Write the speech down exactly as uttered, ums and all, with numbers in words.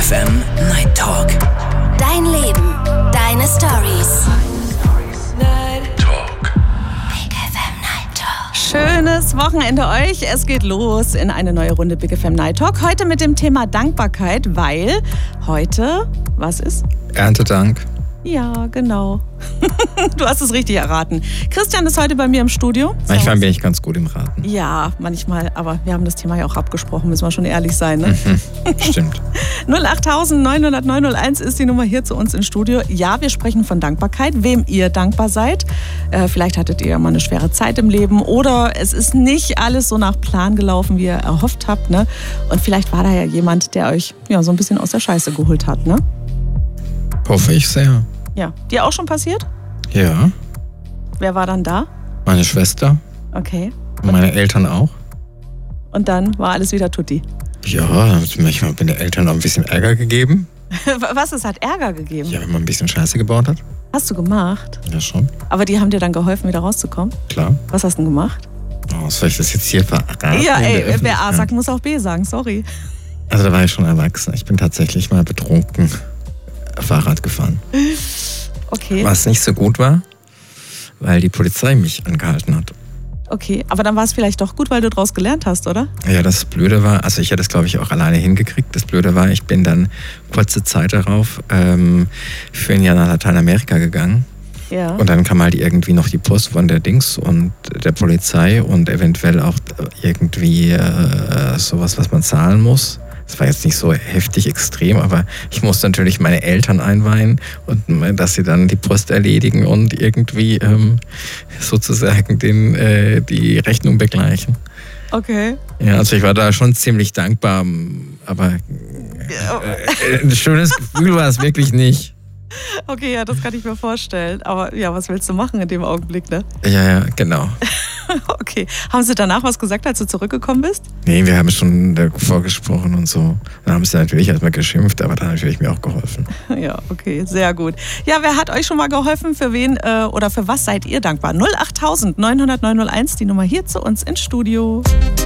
F M Night Talk. Dein Leben, deine Stories. Talk. Big F M Night Talk. Schönes Wochenende euch. Es geht los in eine neue Runde Big F M Night Talk. Heute mit dem Thema Dankbarkeit, weil heute, was ist? Erntedank. Ja, genau. Du hast es richtig erraten. Christian ist heute bei mir im Studio. Manchmal bin ich ganz gut im Raten. Ja, manchmal, aber wir haben das Thema ja auch abgesprochen, müssen wir schon ehrlich sein, ne? Mhm, stimmt. null acht neun null null neun null eins ist die Nummer hier zu uns ins Studio. Ja, wir sprechen von Dankbarkeit, wem ihr dankbar seid. Äh, vielleicht hattet ihr ja mal eine schwere Zeit im Leben oder es ist nicht alles so nach Plan gelaufen, wie ihr erhofft habt, ne? Und vielleicht war da ja jemand, der euch ja so ein bisschen aus der Scheiße geholt hat, ne? Hoffe ich sehr. Ja, dir auch schon passiert? Ja, Wer war dann da? meine Schwester Okay. und meine Eltern auch. Und dann war alles wieder tutti. Ja, manchmal haben den Eltern auch ein bisschen Ärger gegeben. Was, es hat Ärger gegeben? Ja, wenn man ein bisschen Scheiße gebaut hat. Hast du gemacht? Ja, schon. Aber die haben dir dann geholfen, wieder rauszukommen? Klar. Was hast du denn gemacht? Oh, soll ich das jetzt hier verraten? Ja, in der ey, wer A Öffentlichkeit? sagt, muss auch B sagen, sorry. Also da war ich schon erwachsen. Ich bin tatsächlich mal betrunken Fahrrad gefahren. Okay, Was nicht so gut war, weil die Polizei mich angehalten hat. okay. Aber dann war es vielleicht doch gut, weil du draus gelernt hast, oder? Ja, das Blöde war, also ich hätte es glaube ich auch alleine hingekriegt. Das Blöde war, ich bin dann kurze Zeit darauf ähm, für ein Jahr nach Lateinamerika gegangen. Ja. Und dann kam halt irgendwie noch die Post von der Dings und der Polizei und eventuell auch irgendwie äh, sowas, was man zahlen muss. Das war jetzt nicht so heftig extrem, aber ich musste natürlich meine Eltern einweihen und dass sie dann die Post erledigen und irgendwie ähm, sozusagen den, äh, die Rechnung begleichen. Okay. Ja, also ich war da schon ziemlich dankbar, aber äh, ein schönes Gefühl war es wirklich nicht. Okay, ja, das kann ich mir vorstellen. Aber ja, was willst du machen in dem Augenblick, ne? Ja, ja, genau. Okay. Haben sie danach was gesagt, als du zurückgekommen bist? Nee, wir haben schon davor gesprochen und so. Dann haben sie natürlich erstmal geschimpft, aber dann natürlich mir auch geholfen. Ja, okay, sehr gut. Ja, wer hat euch schon mal geholfen? Für wen äh, oder für was seid ihr dankbar? null acht neun null null neun null eins, die Nummer hier zu uns ins Studio.